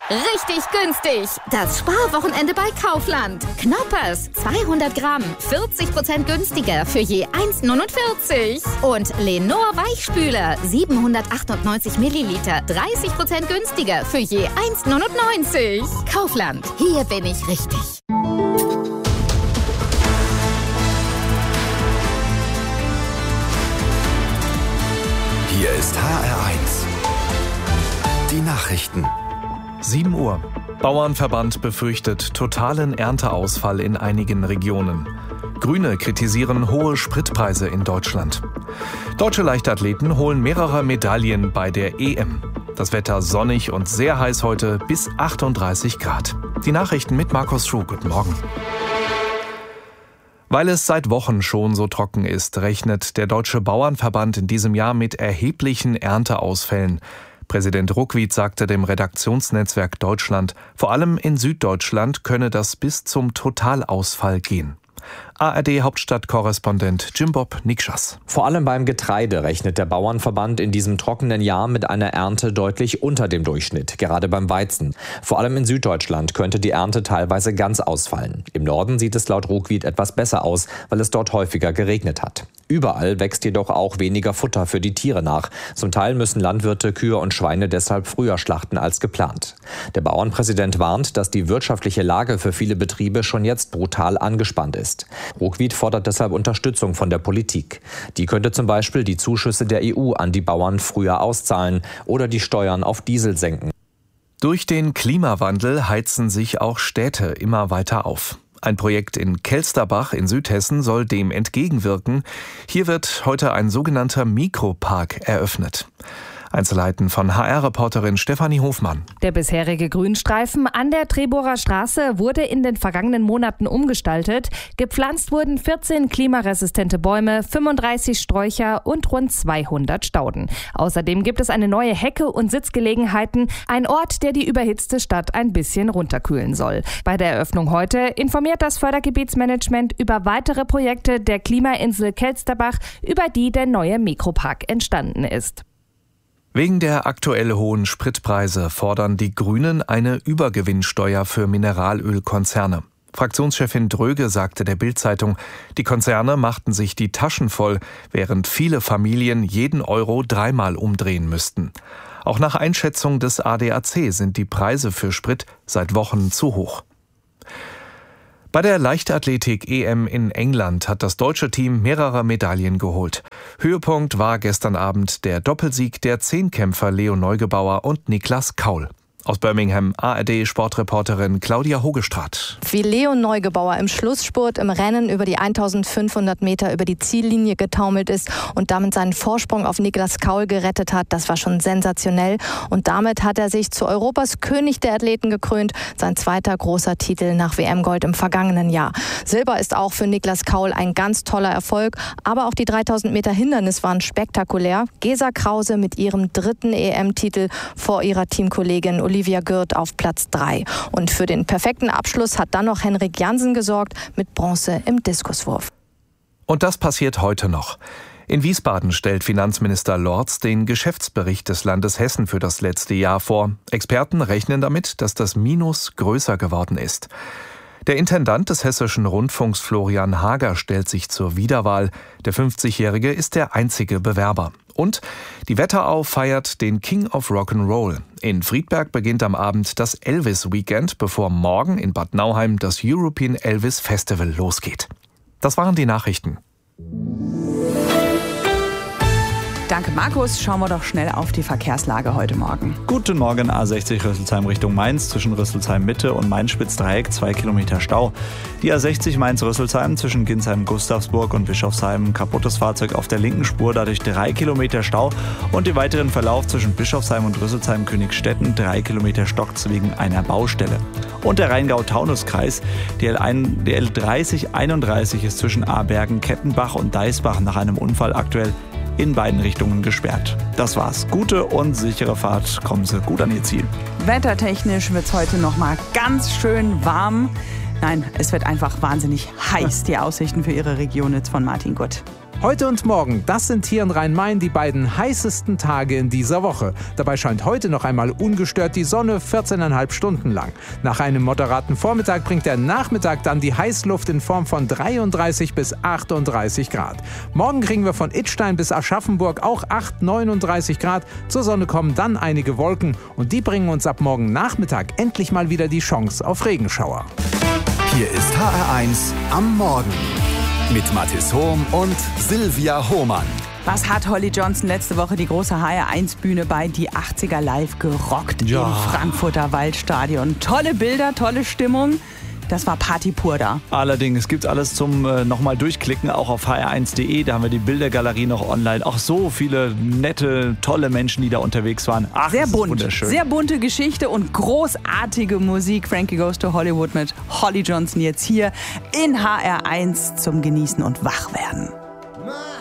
Richtig günstig. Das Sparwochenende bei Kaufland. Knoppers, 200 Gramm, 40% günstiger für je 1,49. Und Lenor Weichspüler, 798 Milliliter, 30% günstiger für je 1,99. Kaufland, hier bin ich richtig. Hier ist HR1. Die Nachrichten. 7 Uhr. Bauernverband befürchtet totalen Ernteausfall in einigen Regionen. Grüne kritisieren hohe Spritpreise in Deutschland. Deutsche Leichtathleten holen mehrere Medaillen bei der EM. Das Wetter sonnig und sehr heiß heute, bis 38 Grad. Die Nachrichten mit Markus Schuh. Guten Morgen. Weil es seit Wochen schon so trocken ist, rechnet der Deutsche Bauernverband in diesem Jahr mit erheblichen Ernteausfällen. Präsident Ruckwied sagte dem Redaktionsnetzwerk Deutschland, vor allem in Süddeutschland könne das bis zum Totalausfall gehen. ARD-Hauptstadtkorrespondent Jimbob Nikschas. Vor allem beim Getreide rechnet der Bauernverband in diesem trockenen Jahr mit einer Ernte deutlich unter dem Durchschnitt, gerade beim Weizen. Vor allem in Süddeutschland könnte die Ernte teilweise ganz ausfallen. Im Norden sieht es laut Ruckwied etwas besser aus, weil es dort häufiger geregnet hat. Überall wächst jedoch auch weniger Futter für die Tiere nach. Zum Teil müssen Landwirte Kühe und Schweine deshalb früher schlachten als geplant. Der Bauernpräsident warnt, dass die wirtschaftliche Lage für viele Betriebe schon jetzt brutal angespannt ist. Ruckwied fordert deshalb Unterstützung von der Politik. Die könnte zum Beispiel die Zuschüsse der EU an die Bauern früher auszahlen oder die Steuern auf Diesel senken. Durch den Klimawandel heizen sich auch Städte immer weiter auf. Ein Projekt in Kelsterbach in Südhessen soll dem entgegenwirken. Hier wird heute ein sogenannter Mikropark eröffnet. Einzelheiten von HR-Reporterin Stefanie Hofmann. Der bisherige Grünstreifen an der Treborer Straße wurde in den vergangenen Monaten umgestaltet. Gepflanzt wurden 14 klimaresistente Bäume, 35 Sträucher und rund 200 Stauden. Außerdem gibt es eine neue Hecke und Sitzgelegenheiten, ein Ort, der die überhitzte Stadt ein bisschen runterkühlen soll. Bei der Eröffnung heute informiert das Fördergebietsmanagement über weitere Projekte der Klimainsel Kelsterbach, über die der neue Mikropark entstanden ist. Wegen der aktuell hohen Spritpreise fordern die Grünen eine Übergewinnsteuer für Mineralölkonzerne. Fraktionschefin Dröge sagte der Bild-Zeitung, die Konzerne machten sich die Taschen voll, während viele Familien jeden Euro dreimal umdrehen müssten. Auch nach Einschätzung des ADAC sind die Preise für Sprit seit Wochen zu hoch. Bei der Leichtathletik-EM in England hat das deutsche Team mehrere Medaillen geholt. Höhepunkt war gestern Abend der Doppelsieg der Zehnkämpfer Leo Neugebauer und Niklas Kaul. Aus Birmingham ARD-Sportreporterin Claudia Hogestraat. Wie Leo Neugebauer im Schlussspurt im Rennen über die 1500 Meter über die Ziellinie getaumelt ist und damit seinen Vorsprung auf Niklas Kaul gerettet hat, das war schon sensationell. Und damit hat er sich zu Europas König der Athleten gekrönt, sein zweiter großer Titel nach WM-Gold im vergangenen Jahr. Silber ist auch für Niklas Kaul ein ganz toller Erfolg, aber auch die 3000 Meter Hindernis waren spektakulär. Gesa Krause mit ihrem 3. EM-Titel vor ihrer Teamkollegin Olivia Gürt auf Platz 3. Und für den perfekten Abschluss hat dann noch Henrik Jansen gesorgt mit Bronze im Diskuswurf. Und das passiert heute noch. In Wiesbaden stellt Finanzminister Lorz den Geschäftsbericht des Landes Hessen für das letzte Jahr vor. Experten rechnen damit, dass das Minus größer geworden ist. Der Intendant des Hessischen Rundfunks Florian Hager stellt sich zur Wiederwahl. Der 50-Jährige ist der einzige Bewerber. Und die Wetterau feiert den King of Rock'n'Roll. In Friedberg beginnt am Abend das Elvis Weekend, bevor morgen in Bad Nauheim das European Elvis Festival losgeht. Das waren die Nachrichten. Danke, Markus. Schauen wir doch schnell auf die Verkehrslage heute Morgen. Guten Morgen, A60 Rüsselsheim Richtung Mainz, zwischen Rüsselsheim Mitte und Mainz-Spitzdreieck 2 Kilometer Stau. Die A60 Mainz-Rüsselsheim zwischen Ginsheim-Gustavsburg und Bischofsheim, kaputtes Fahrzeug auf der linken Spur, dadurch 3 Kilometer Stau. Und den weiteren Verlauf zwischen Bischofsheim und Rüsselsheim-Königstetten 3 Kilometer Stocks wegen einer Baustelle. Und der Rheingau-Taunus-Kreis, die L3031 ist zwischen Abergen, Kettenbach und Deisbach nach einem Unfall aktuell in beiden Richtungen gesperrt. Das war's. Gute und sichere Fahrt. Kommen Sie gut an Ihr Ziel. Wettertechnisch wird's heute noch mal ganz schön warm. Nein, es wird einfach wahnsinnig heiß. Die Aussichten für Ihre Region jetzt von Martin Gutt. Heute und morgen, das sind hier in Rhein-Main die beiden heißesten Tage in dieser Woche. Dabei scheint heute noch einmal ungestört die Sonne 14,5 Stunden lang. Nach einem moderaten Vormittag bringt der Nachmittag dann die Heißluft in Form von 33 bis 38 Grad. Morgen kriegen wir von Idstein bis Aschaffenburg auch 39 Grad. Zur Sonne kommen dann einige Wolken und die bringen uns ab morgen Nachmittag endlich mal wieder die Chance auf Regenschauer. Hier ist HR1 am Morgen mit Mathis Hohm und Silvia Hohmann. Was hat Holly Johnson letzte Woche die große HR1-Bühne bei Die 80er Live gerockt im Frankfurter Waldstadion. Tolle Bilder, tolle Stimmung. Das war Party pur da. Allerdings gibt es alles zum nochmal durchklicken, auch auf hr1.de. Da haben wir die Bildergalerie noch online. Auch so viele nette, tolle Menschen, die da unterwegs waren. Ach, sehr bunt. Wunderschön. Sehr bunte Geschichte und großartige Musik. Frankie Goes to Hollywood mit Holly Johnson jetzt hier in HR1 zum Genießen und Wachwerden.